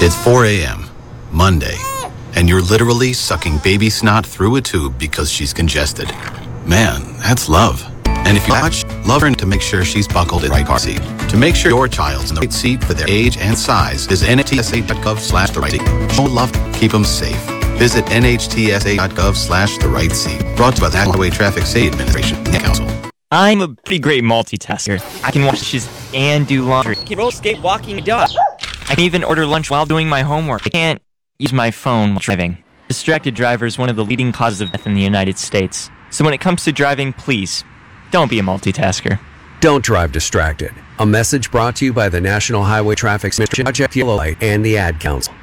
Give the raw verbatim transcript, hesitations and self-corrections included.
It's four a m, Monday, and you're literally sucking baby snot through a tube because she's congested. Man, that's love. And if you watch, love her to make sure she's buckled in the right car seat. To make sure your child's in the right seat for their age and size, visit N H T S A dot gov slash the right seat. Show love, keep them safe. Visit N H T S A dot gov slash the right seat. Brought to you by the Highway Traffic Safety Administration and the Council. I'm a pretty great multitasker. I can wash dishes and do laundry. I can roller skate walking a dog. I can even order lunch while doing my homework. I can't use my phone while driving. Distracted driver is one of the leading causes of death in the United States. So when it comes to driving, please, don't be a multitasker. Don't drive distracted. A message brought to you by the National Highway Traffic Safety Project Yellow Light and the Ad Council.